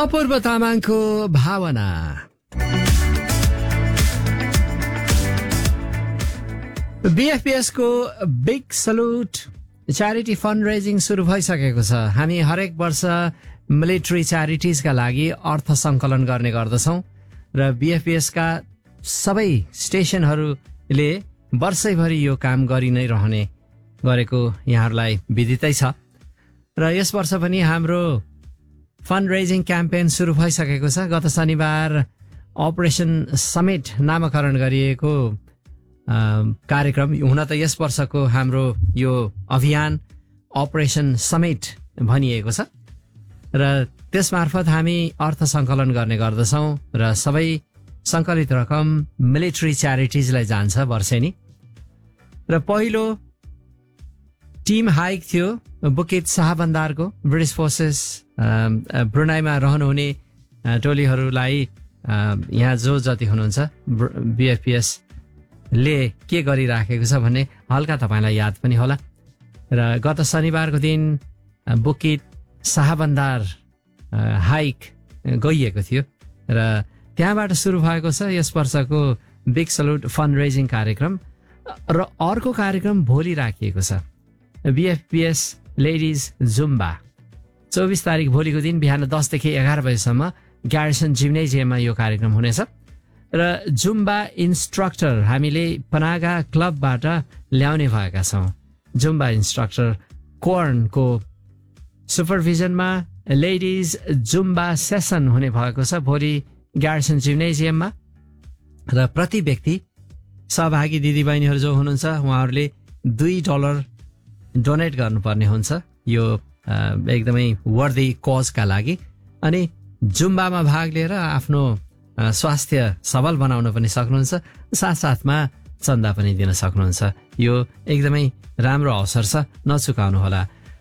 अपूर्व तामाङको भावना। BFPS को big salute charity fund raising सुरु भइसकेको छ। हामी हरेक वर्ष मिलिट्री च्यारिटिजका लागि अर्थ सङ्कलन गर्ने गर्दछौँ र BFPS का सबै स्टेसनहरूले वर्षैभरि यो काम गरि नै रहने गरेको यहाँहरूलाई विदितै छ र यस वर्ष पनि हाम्रो फन्ड रेजिङ क्याम्पेन सुरु भइसकेको छ। गत शनिबार अपरेसन समिट नामकरण गरिएको कार्यक्रम हुन त यस वर्षको हाम्रो यो अभियान अपरेसन समिट भनिएको छ र त्यसमार्फत हामी अर्थ सङ्कलन गर्ने गर्दछौँ र सबै सङ्कलित रकम मिलिट्री च्यारिटिजलाई जान्छ वर्षेनी। र पहिलो टिम हाइक थियो बुकित शाहबन्दारको। ब्रिटिस फोर्सेस ब्रुनाईमा रहनुहुने टोलीहरूलाई यहाँ जो जति हुनुहुन्छ BFPS ले के गरिराखेको छ भन्ने हल्का तपाईँलाई याद पनि होला। र गत शनिबारको दिन बुकित शाहबन्दार हाइक गइएको थियो र त्यहाँबाट सुरु भएको छ यस वर्षको बिग सल्युट फन्ड रेजिङ कार्यक्रम। र अर्को कार्यक्रम भोलि राखिएको छ BFPS लेडिज जुम्बा। 24 तारिक भोलिको दिन बिहान 10 देखि 11 बजेसम्म ग्यारिसन जिम्नेजियममा यो कार्यक्रम हुनेछ र जुम्बा इन्स्ट्रक्टर हामीले पनागा क्लबबाट ल्याउने भएका छौँ। Zumba instructor कोर्नको सुपरभिजनमा ladies Zumba session हुने भएको छ भोलि ग्यारिसन जिम्नेजियममा। र प्रति व्यक्ति सहभागी दिदीबहिनीहरू जो हुनुहुन्छ उहाँहरूले $2 डोनेट गर्नुपर्ने हुन्छ यो एकदमै वर्दी कजका लागि। अनि जुम्बामा भाग लिएर आफ्नो स्वास्थ्य सबल बनाउन पनि सक्नुहुन्छ, साथसाथमा चन्दा पनि दिन सक्नुहुन्छ। यो एकदमै राम्रो अवसर छ, नचुकाउनुहोला।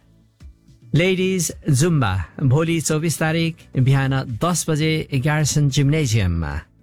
लेडिज जुम्बा भोलि 24 तारिक बिहान 10 बजे ग्यारिसन जिम्नेजियममा।